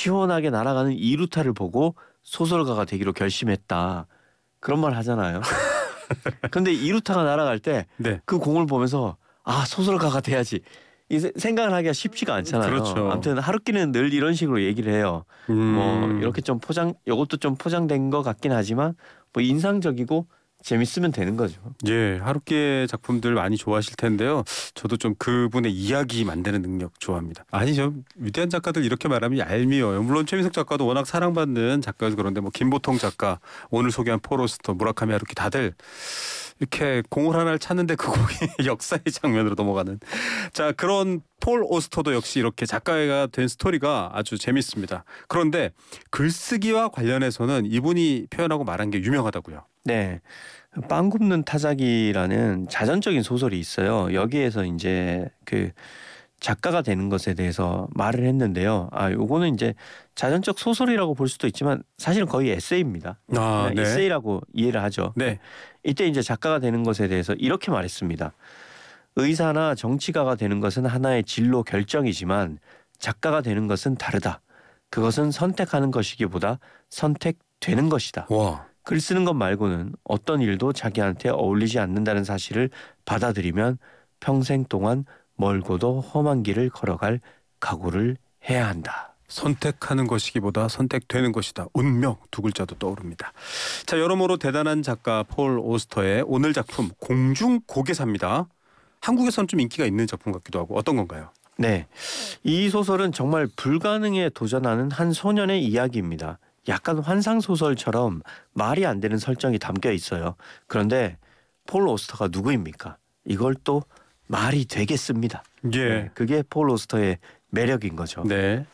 시원하게 날아가는 이루타를 보고 소설가가 되기로 결심했다. 그런 말 하잖아요. 근데 이루타가 날아갈 때 네. 그 공을 보면서 소설가가 돼야지. 이 생각을 하기가 쉽지가 않잖아요. 그렇죠. 아무튼 하루키는 늘 이런 식으로 얘기를 해요. 뭐 이렇게 좀 이것도 좀 포장된 것 같긴 하지만 뭐 인상적이고 재밌으면 되는 거죠. 예, 하루키의 작품들 많이 좋아하실 텐데요. 저도 좀 그분의 이야기 만드는 능력 좋아합니다. 아니죠. 위대한 작가들 이렇게 말하면 얄미워요. 물론 최민석 작가도 워낙 사랑받는 작가여서 그런데 뭐 김보통 작가, 오늘 소개한 폴 오스터, 무라카미 하루키 다들 이렇게 공을 하나를 찾는데 그 공이 역사의 장면으로 넘어가는. 자, 그런 폴 오스터도 역시 이렇게 작가가 된 스토리가 아주 재밌습니다. 그런데 글쓰기와 관련해서는 이분이 표현하고 말한 게 유명하다고요. 네. 빵 굽는 타자기라는 자전적인 소설이 있어요. 여기에서 이제 그 작가가 되는 것에 대해서 말을 했는데요. 요거는 이제 자전적 소설이라고 볼 수도 있지만 사실은 거의 에세이입니다. 아, 그냥 네. 에세이라고 이해를 하죠. 네. 이때 이제 작가가 되는 것에 대해서 이렇게 말했습니다. 의사나 정치가가 되는 것은 하나의 진로 결정이지만 작가가 되는 것은 다르다. 그것은 선택하는 것이기보다 선택되는 것이다. 와. 글 쓰는 것 말고는 어떤 일도 자기한테 어울리지 않는다는 사실을 받아들이면 평생 동안 멀고도 험한 길을 걸어갈 각오를 해야 한다. 선택하는 것이기보다 선택되는 것이다. 운명 두 글자도 떠오릅니다. 자, 여러모로 대단한 작가 폴 오스터의 오늘 작품 공중고개사입니다. 한국에서는 좀 인기가 있는 작품 같기도 하고 어떤 건가요? 네, 이 소설은 정말 불가능에 도전하는 한 소년의 이야기입니다. 약간 환상소설처럼 말이 안 되는 설정이 담겨 있어요. 그런데 폴 오스터가 누구입니까? 이걸 또 말이 되겠습니다. 예. 네, 그게 폴 오스터의 매력인 거죠. 네.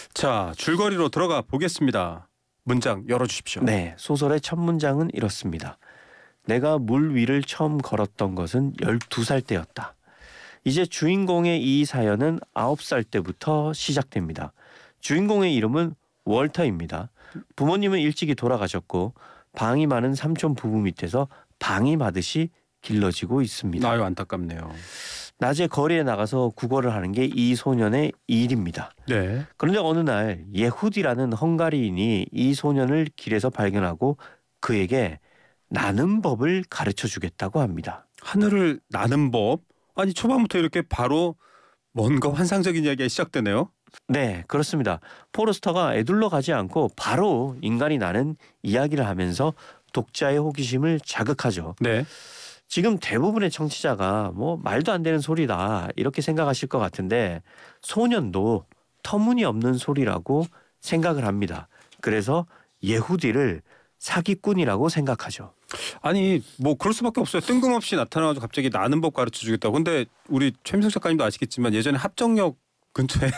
자, 줄거리로 들어가 보겠습니다. 문장 열어주십시오. 네, 소설의 첫 문장은 이렇습니다. 내가 물 위를 처음 걸었던 것은 12살 때였다. 이제 주인공의 이 사연은 9살 때부터 시작됩니다. 주인공의 이름은 월터입니다. 부모님은 일찍이 돌아가셨고 방이 많은 삼촌 부부 밑에서 방임하듯이 길러지고 있습니다. 아유, 안타깝네요. 낮에 거리에 나가서 구걸을 하는 게 이 소년의 일입니다. 네. 그런데 어느 날 예후디라는 헝가리인이 이 소년을 길에서 발견하고 그에게 나는 법을 가르쳐 주겠다고 합니다. 하늘을 나는 법. 아니, 초반부터 이렇게 바로 뭔가 환상적인 이야기가 시작되네요. 네, 그렇습니다. 포르스터가 에둘러 가지 않고 바로 인간이 나는 이야기를 하면서 독자의 호기심을 자극하죠. 네. 지금 대부분의 청취자가 뭐 말도 안 되는 소리다 이렇게 생각하실 것 같은데 소년도 터무니없는 소리라고 생각을 합니다. 그래서 예후디를 사기꾼이라고 생각하죠. 아니, 뭐 그럴 수밖에 없어요. 뜬금없이 나타나가지고 갑자기 나는 법 가르쳐 주겠다고. 근데 우리 최민석 작가님도 아시겠지만 예전에 합정역 근처에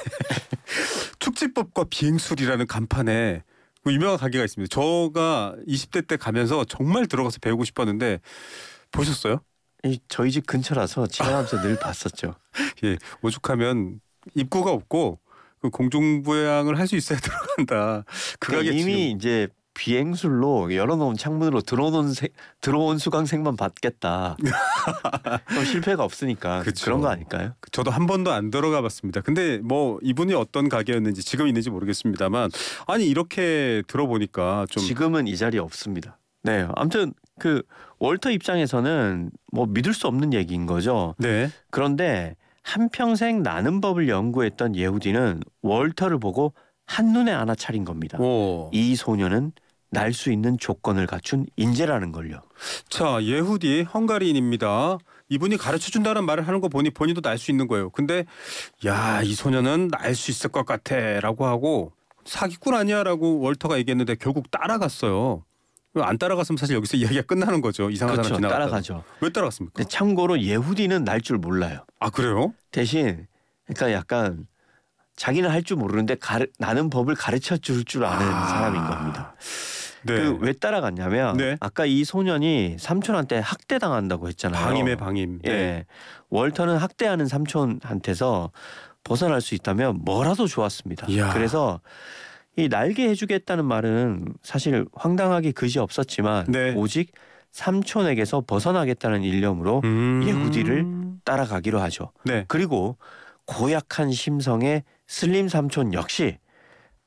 특집법과 비행술이라는 간판에 그 유명한 가게가 있습니다. 저가 20대 때 가면서 정말 들어가서 배우고 싶었는데 보셨어요? 저희 집 근처라서 지나가면서 늘 봤었죠. 예, 오죽하면 입구가 없고 그 공중부양을 할 수 있어야 들어간다. 그 가게 이미 지금 이제 비행술로 열어놓은 창문으로 들어온 수강생만 받겠다. 그럼 실패가 없으니까 그쵸. 그런 거 아닐까요? 저도 한 번도 안 들어가 봤습니다. 근데 뭐 이분이 어떤 가게였는지 지금 있는지 모르겠습니다만 아니 이렇게 들어보니까 좀 지금은 이 자리에 없습니다. 네, 아무튼 그 월터 입장에서는 뭐 믿을 수 없는 얘기인 거죠. 네. 그런데 한평생 나는 법을 연구했던 예후디는 월터를 보고 한눈에 알아차린 겁니다. 오. 이 소녀는 날 수 있는 조건을 갖춘 인재라는 걸요. 자, 예후디 헝가리인입니다. 이분이 가르쳐준다는 말을 하는 거 보니 본인도 날 수 있는 거예요. 근데 야, 이 소녀는 날 수 있을 것 같아 라고 하고 사기꾼 아니야 라고 월터가 얘기했는데 결국 따라갔어요. 안 따라갔으면 사실 여기서 이야기가 끝나는 거죠. 이상한 그렇죠. 사람 지나갔다. 따라가죠. 왜 따라갔습니까? 근데 참고로 예후디는 날 줄 몰라요. 아, 그래요? 대신 그러니까 약간 자기는 할 줄 모르는데 나는 법을 가르쳐 줄 아는 사람인 겁니다. 네. 그 왜 따라갔냐면 네. 아까 이 소년이 삼촌한테 학대당한다고 했잖아요. 방임의 방임. 네. 예. 월터는 학대하는 삼촌한테서 벗어날 수 있다면 뭐라도 좋았습니다. 이야. 그래서 이 날개 해주겠다는 말은 사실 황당하기 그지 없었지만 네. 오직 삼촌에게서 벗어나겠다는 일념으로 예후디를 따라가기로 하죠. 네. 그리고 고약한 심성의 슬림 삼촌 역시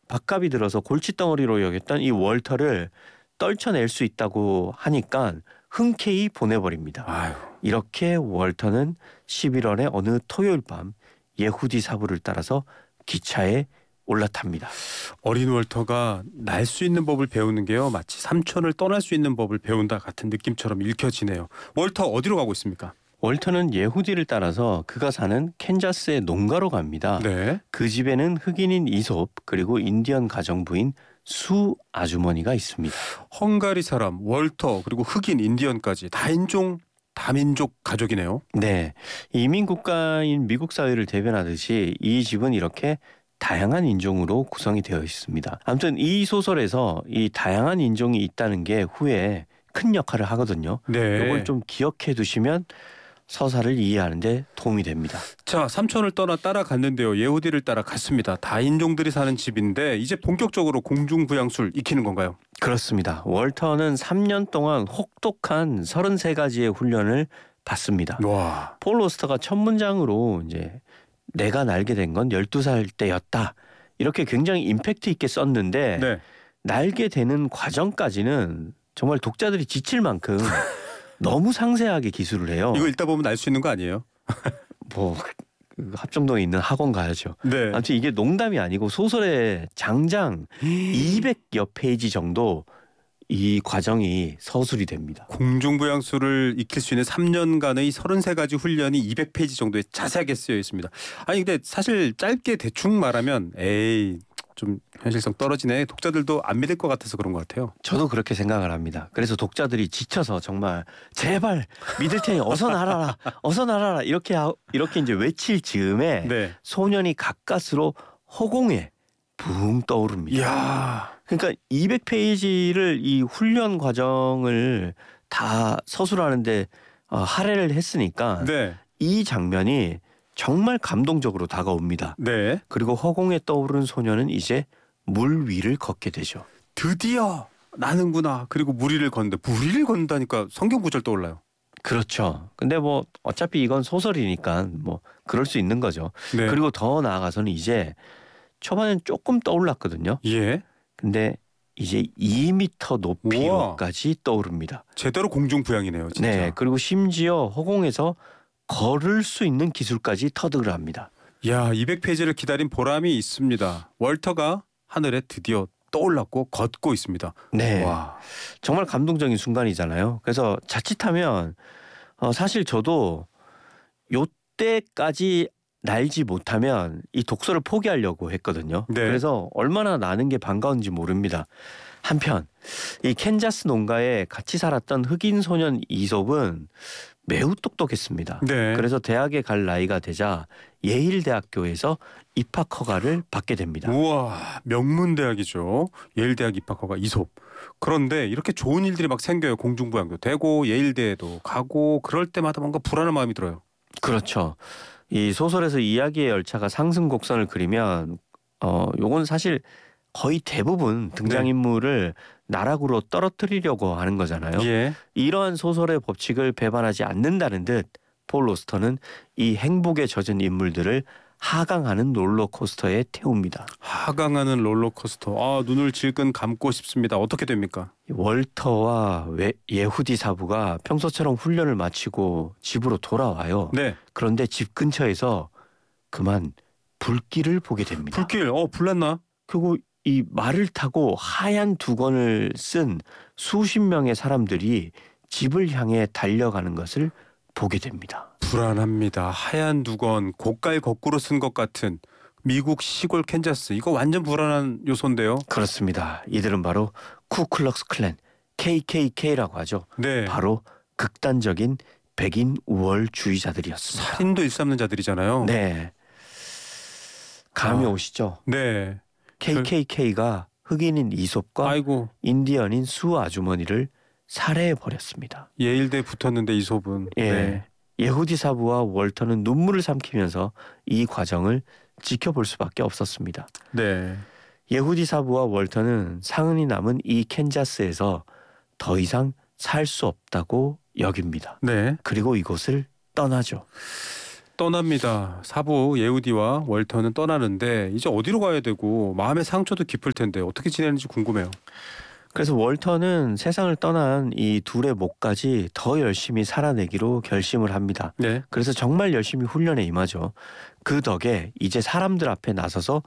밥값이 들어서 골칫덩어리로 여겼던 이 월터를 떨쳐낼 수 있다고 하니까 흔쾌히 보내버립니다. 아유. 이렇게 월터는 11월의 어느 토요일 밤 예후디 사부를 따라서 기차에 올라탑니다. 어린 월터가 날 수 있는 법을 배우는 게요. 마치 삼촌을 떠날 수 있는 법을 배운다 같은 느낌처럼 읽혀지네요. 월터 어디로 가고 있습니까? 월터는 예후디를 따라서 그가 사는 캔자스의 농가로 갑니다. 네. 그 집에는 흑인인 이솝 그리고 인디언 가정부인 수 아주머니가 있습니다. 헝가리 사람, 월터, 그리고 흑인, 인디언까지 다인종, 다민족 가족이네요. 네, 이민 국가인 미국 사회를 대변하듯이 이 집은 이렇게 다양한 인종으로 구성이 되어 있습니다. 아무튼 이 소설에서 이 다양한 인종이 있다는 게 후에 큰 역할을 하거든요. 네. 이걸 좀 기억해 두시면 서사를 이해하는 데 도움이 됩니다. 자, 삼촌을 떠나 따라갔는데요. 예후디를 따라갔습니다. 다인종들이 사는 집인데 이제 본격적으로 공중부양술 익히는 건가요? 그렇습니다. 월터는 3년 동안 혹독한 33가지의 훈련을 받습니다. 와. 폴 오스터가 첫 문장으로 이제 내가 날게 된 건 12살 때였다. 이렇게 굉장히 임팩트 있게 썼는데 네. 날게 되는 과정까지는 정말 독자들이 지칠 만큼 너무 상세하게 기술을 해요. 이거 읽다 보면 알 수 있는 거 아니에요? 뭐 합정동에 있는 학원 가야죠. 네. 아무튼 이게 농담이 아니고 소설의 장장 200여 페이지 정도 이 과정이 서술이 됩니다. 공중부양술을 익힐 수 있는 3년간의 33가지 훈련이 200페이지 정도에 자세하게 쓰여 있습니다. 아니 근데 사실 짧게 대충 말하면 에이 좀 현실성 떨어지네. 독자들도 안 믿을 것 같아서 그런 것 같아요. 저도 그렇게 생각을 합니다. 그래서 독자들이 지쳐서 정말 제발 믿을 테니 어서 날아라, 어서 날아라 이렇게 이제 외칠 즈음에 네. 소년이 가까스로 허공에 붕 떠오릅니다. 이야. 그러니까 200페이지를 이 훈련 과정을 다 서술하는데 할애를 했으니까 네. 이 장면이 정말 감동적으로 다가옵니다. 네. 그리고 허공에 떠오른 소녀는 이제 물 위를 걷게 되죠. 드디어 나는구나. 그리고 무리를 건데 무리를 건다니까 성경 구절 떠올라요. 그렇죠. 근데 뭐 어차피 이건 소설이니까 뭐 그럴 수 있는 거죠. 네. 그리고 더 나아가서는 이제 초반엔 조금 떠올랐거든요. 예. 근데 이제 2m 높이로까지 떠오릅니다. 제대로 공중부양이네요. 진짜. 네. 그리고 심지어 허공에서 걸을 수 있는 기술까지 터득을 합니다. 야, 200페이지를 기다린 보람이 있습니다. 월터가 하늘에 드디어 떠올랐고 걷고 있습니다. 네. 와. 정말 감동적인 순간이잖아요. 그래서 자칫하면 사실 저도 요때까지 날지 못하면 이 독서를 포기하려고 했거든요. 네. 그래서 얼마나 나는 게 반가운지 모릅니다. 한편 이 캔자스 농가에 같이 살았던 흑인 소년 이솝은 매우 똑똑했습니다. 네. 그래서 대학에 갈 나이가 되자 예일 대학교에서 입학 허가를 받게 됩니다. 우와, 명문대학이죠. 예일대학 입학허가 이솝. 그런데 이렇게 좋은 일들이 막 생겨요. 공중부양도 되고 예일대에도 가고 그럴 때마다 뭔가 불안한 마음이 들어요. 그렇죠. 이 소설에서 이야기의 열차가 상승 곡선을 그리면 요건 사실 거의 대부분 등장인물을 나락으로 떨어뜨리려고 하는 거잖아요. 예. 이러한 소설의 법칙을 배반하지 않는다는 듯 폴 오스터는 이 행복에 젖은 인물들을 하강하는 롤러코스터에 태웁니다. 하강하는 롤러코스터. 아, 눈을 질끈 감고 싶습니다. 어떻게 됩니까? 월터와 예후디 사부가 평소처럼 훈련을 마치고 집으로 돌아와요. 네. 그런데 집 근처에서 그만 불길을 보게 됩니다. 불길. 불났나? 그리고 이 말을 타고 하얀 두건을 쓴 수십 명의 사람들이 집을 향해 달려가는 것을 보게 됩니다. 불안합니다. 하얀 두건, 고깔 거꾸로 쓴 것 같은 미국 시골 캔자스. 이거 완전 불안한 요소인데요. 그렇습니다. 이들은 바로 쿠클럭스 클랜 KKK라고 하죠. 네. 바로 극단적인 백인 우월주의자들이었습니다. 살인도 일삼는 자들이잖아요. 네. 감이 아. 오시죠? 네. KKK가 흑인인 이솝과 아이고, 인디언인 수 아주머니를 살해해 버렸습니다. 예일대 붙었는데 이솝은. 예. 네. 예후디 사부와 월터는 눈물을 삼키면서 이 과정을 지켜볼 수밖에 없었습니다. 네. 예후디 사부와 월터는 상흔이 남은 이 캔자스에서 더 이상 살 수 없다고 여깁니다. 네. 그리고 이곳을 떠나죠. 떠납니다. 사부 예우디와 월터는 떠나는데 이제 어디로 가야 되고 마음의 상처도 깊을 텐데 어떻게 지내는지 궁금해요. 그래서 월터는 세상을 떠난 이 둘의 목까지 더 열심히 살아내기로 결심을 합니다. 네. 그래서 정말 열심히 훈련에 임하죠. 그 덕에 이제 사람들 앞에 나서서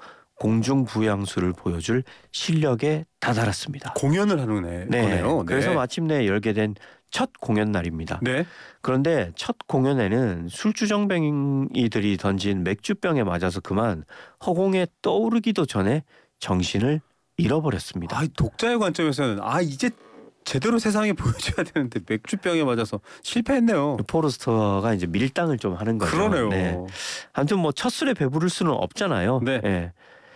공중부양수를 보여줄 실력에 다다랐습니다. 공연을 하는 거네요. 네. 그래서 마침내 열게 된 첫 공연 날입니다. 네. 그런데 첫 공연에는 술주정뱅이들이 던진 맥주병에 맞아서 그만 허공에 떠오르기도 전에 정신을 잃어버렸습니다. 독자의 관점에서는 이제 제대로 세상에 보여줘야 되는데 맥주병에 맞아서 실패했네요. 포르스터가 이제 밀당을 좀 하는 거죠. 그러네요. 네. 아무튼 뭐 첫 술에 배부를 수는 없잖아요. 네. 예.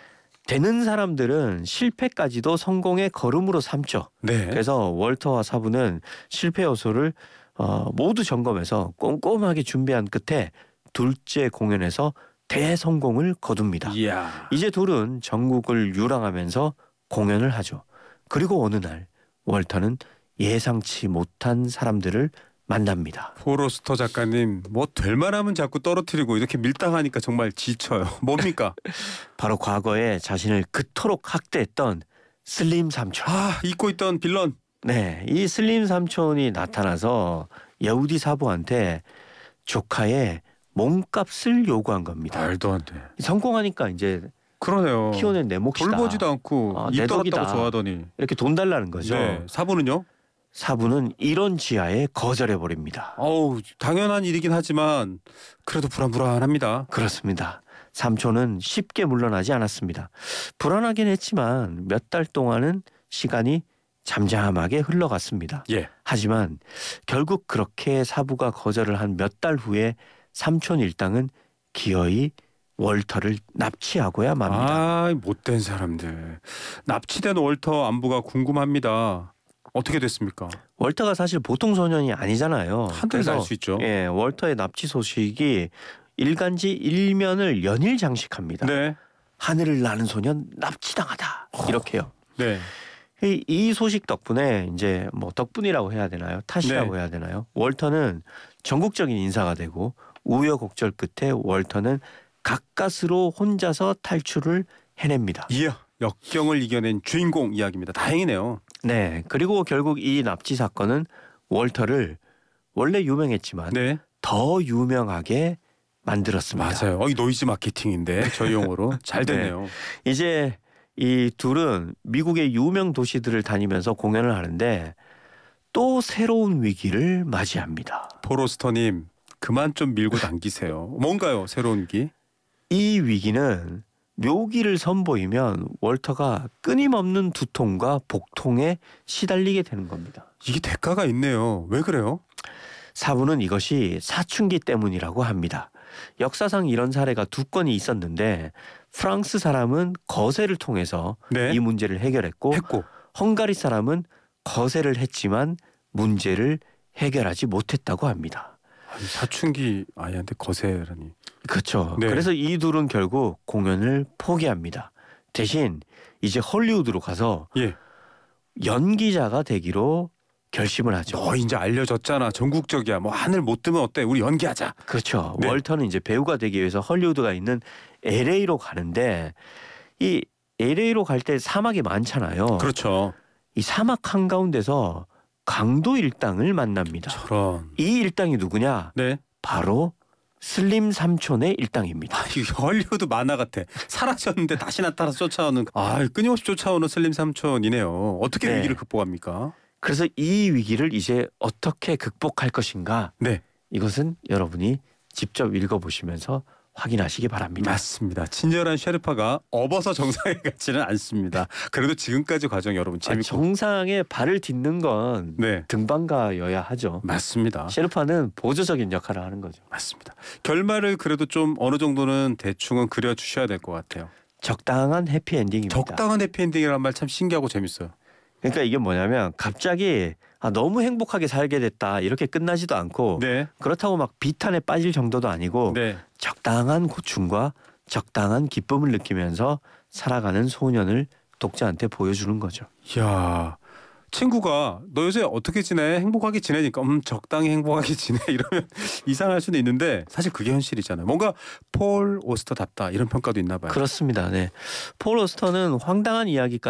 되는 사람들은 실패까지도 성공의 걸음으로 삼죠. 네. 그래서 월터와 사부는 실패 요소를 모두 점검해서 꼼꼼하게 준비한 끝에 둘째 공연에서 대성공을 거둡니다. 이야. 이제 둘은 전국을 유랑하면서 공연을 하죠. 그리고 어느 날 월터는 예상치 못한 사람들을 만납니다. 포로스터 작가님 뭐 될 만하면 자꾸 떨어뜨리고 이렇게 밀당하니까 정말 지쳐요. 뭡니까? 바로 과거에 자신을 그토록 학대했던 슬림 삼촌. 잊고 있던 빌런. 네, 이 슬림 삼촌이 나타나서 여우디 사부한테 조카의 몸값을 요구한 겁니다. 말도 안 돼. 성공하니까 이제 그러네요. 키워낸 내 몫이다. 돌보지도 않고 내 입 덕이다. 떨었다고 좋아하더니. 이렇게 돈 달라는 거죠. 네. 사부는요? 사부는 이런 지하에 거절해 버립니다. 당연한 일이긴 하지만 그래도 불안합니다. 그렇습니다. 삼촌은 쉽게 물러나지 않았습니다. 불안하긴 했지만 몇 달 동안은 시간이 잠잠하게 흘러갔습니다. 예. 하지만 결국 그렇게 사부가 거절을 한 몇 달 후에 삼촌 일당은 기어이 월터를 납치하고야 맙니다. 못된 사람들. 납치된 월터 안부가 궁금합니다. 어떻게 됐습니까? 월터가 사실 보통 소년이 아니잖아요. 한눈에 알 수 있죠. 예, 월터의 납치 소식이 일간지 일면을 연일 장식합니다. 네. 하늘을 나는 소년 납치당하다 이렇게요. 네. 이 소식 덕분에 이제 뭐 덕분이라고 해야 되나요? 탓이라고 해야 되나요? 월터는 전국적인 인사가 되고 우여곡절 끝에 월터는 가까스로 혼자서 탈출을 해냅니다. 이야, 역경을 이겨낸 주인공 이야기입니다. 다행이네요. 네, 그리고 결국 이 납치 사건은 월터를 원래 유명했지만 네. 더 유명하게 만들었습니다. 맞아요. 이 노이즈 마케팅인데 저희 용어로 잘 됐네요. 이제 이 둘은 미국의 유명 도시들을 다니면서 공연을 하는데 또 새로운 위기를 맞이합니다. 포로스터님 그만 좀 밀고 당기세요. 뭔가요? 새로운 위기? 이 위기는 묘기를 선보이면 월터가 끊임없는 두통과 복통에 시달리게 되는 겁니다. 이게 대가가 있네요. 왜 그래요? 사부는 이것이 사춘기 때문이라고 합니다. 역사상 이런 사례가 2건이 있었는데 프랑스 사람은 거세를 통해서 네. 이 문제를 해결했고 헝가리 사람은 거세를 했지만 문제를 해결하지 못했다고 합니다. 사춘기 아이한테 거세라니. 그렇죠. 네. 그래서 이 둘은 결국 공연을 포기합니다. 대신 이제 헐리우드로 가서 연기자가 되기로 결심을 하죠. 너 이제 알려졌잖아. 전국적이야. 뭐 하늘 못 뜨면 어때? 우리 연기하자. 그렇죠. 네. 월터는 이제 배우가 되기 위해서 헐리우드가 있는 LA로 가는데 이 LA로 갈 때 사막이 많잖아요. 그렇죠. 이 사막 한가운데서 강도 일당을 만납니다. 저런. 이 일당이 누구냐? 네. 바로 슬림 삼촌의 일당입니다. 이거 헐리우드 만화 같아. 사라졌는데 다시 나타나서 쫓아오는 끊임없이 쫓아오는 슬림 삼촌이네요. 어떻게 네. 위기를 극복합니까? 그래서 이 위기를 이제 어떻게 극복할 것인가? 네. 이것은 여러분이 직접 읽어보시면서 확인하시기 바랍니다. 맞습니다. 친절한 셰르파가 업어서 정상에 가지는 않습니다. 그래도 지금까지 과정 여러분 재밌고 정상에 발을 딛는 건 네. 등반가여야 하죠. 맞습니다. 셰르파는 보조적인 역할을 하는 거죠. 맞습니다. 결말을 그래도 좀 어느 정도는 대충은 그려주셔야 될 것 같아요. 적당한 해피엔딩입니다. 적당한 해피엔딩이라는 말 참 신기하고 재밌어요. 그러니까 이게 뭐냐면 갑자기 너무 행복하게 살게 됐다 이렇게 끝나지도 않고 네. 그렇다고 막 비탄에 빠질 정도도 아니고 네. 적당한 고충과 적당한 기쁨을 느끼면서 살아가는 소년을 독자한테 보여주는 거죠. 이야, 친구가 너 요새 어떻게 지내? 행복하게 지내니까 적당히 행복하게 지내 이러면 이상할 수도 있는데 사실 그게 현실이잖아요. 뭔가 폴 오스터답다 이런 평가도 있나 봐요. 그렇습니다. 네. 폴 오스터는 황당한 이야기까지